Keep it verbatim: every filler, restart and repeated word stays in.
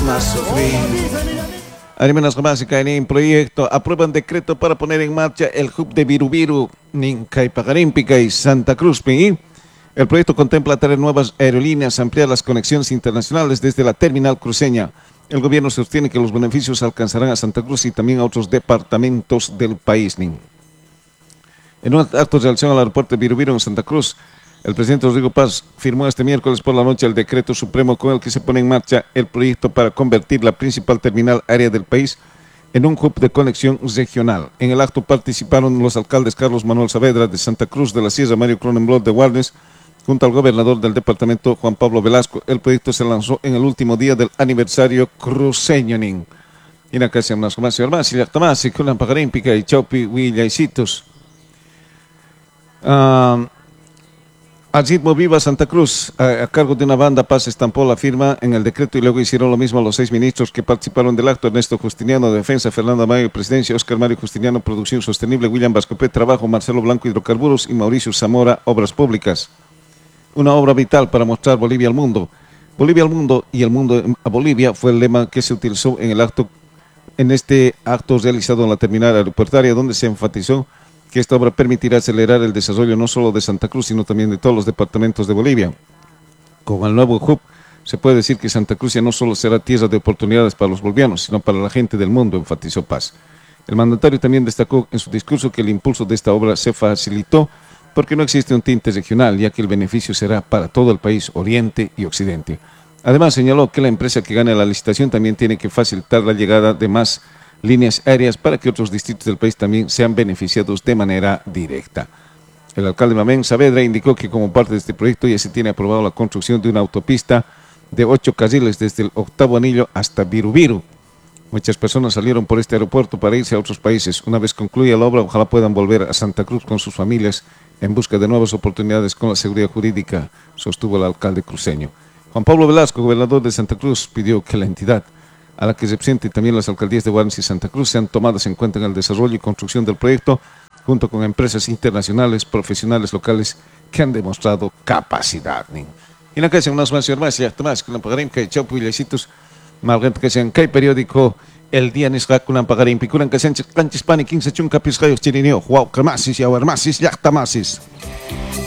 más sufrir. Arimenas Gamasica en proyecto aprueban decreto para poner en marcha el hub de Virubiru, Nincay Pagarímpica y Santa Cruz. ¿sí? El proyecto contempla traer nuevas aerolíneas, ampliar las conexiones internacionales desde la terminal cruceña. El gobierno sostiene que los beneficios alcanzarán a Santa Cruz y también a otros departamentos del país. ¿sí? En un acto de relación al aeropuerto de Virubiru en Santa Cruz, el presidente Rodrigo Paz firmó este miércoles por la noche el decreto supremo con el que se pone en marcha el proyecto para convertir la principal terminal aérea del país en un hub de conexión regional. En el acto participaron los alcaldes Carlos Manuel Saavedra de Santa Cruz de la Sierra, Mario Cronenblot de Guarnes, junto al gobernador del departamento Juan Pablo Velasco. El proyecto se lanzó en el último día del aniversario cruceño. Y la casa más más más y la tamás y con la pagarímpica y chaupi huillaicitos. Ah Al ritmo Viva Santa Cruz, a, a cargo de una banda, Paz estampó la firma en el decreto y luego hicieron lo mismo los seis ministros que participaron del acto: Ernesto Justiniano, Defensa; Fernando Mayo, Presidencia; Oscar Mario Justiniano, Producción Sostenible; William Bascopé, Trabajo; Marcelo Blanco, Hidrocarburos; y Mauricio Zamora, Obras Públicas. Una obra vital para mostrar Bolivia al mundo. Bolivia al mundo y el mundo a Bolivia fue el lema que se utilizó en el acto, en este acto realizado en la terminal aeroportuaria, donde se enfatizó que esta obra permitirá acelerar el desarrollo no solo de Santa Cruz, sino también de todos los departamentos de Bolivia. Con el nuevo hub, se puede decir que Santa Cruz ya no solo será tierra de oportunidades para los bolivianos, sino para la gente del mundo, enfatizó Paz. El mandatario también destacó en su discurso que el impulso de esta obra se facilitó porque no existe un tinte regional, ya que el beneficio será para todo el país, Oriente y Occidente. Además, señaló que la empresa que gane la licitación también tiene que facilitar la llegada de más líneas aéreas para que otros distritos del país también sean beneficiados de manera directa. El alcalde Mamén Saavedra indicó que como parte de este proyecto ya se tiene aprobado la construcción de una autopista de ocho carriles desde el octavo anillo hasta Virubiru. Muchas personas salieron por este aeropuerto para irse a otros países. Una vez concluya la obra, ojalá puedan volver a Santa Cruz con sus familias en busca de nuevas oportunidades con la seguridad jurídica, sostuvo el alcalde cruceño. Juan Pablo Velasco, gobernador de Santa Cruz, pidió que la entidad a la que representa también las alcaldías de Guarnes y Santa Cruz sean tomadas en cuenta en el desarrollo y construcción del proyecto, junto con empresas internacionales, profesionales locales que han demostrado capacidad. Y la casa unas más y más, ya más, con la pagarín que chaupo y lecitos, malgrado que sean que periódico, el día nisra con la pagarín, picuran que sean canchis pani, quince chunca piscayos chirineo, juau, cremasis y aguarmasis, yactamasis.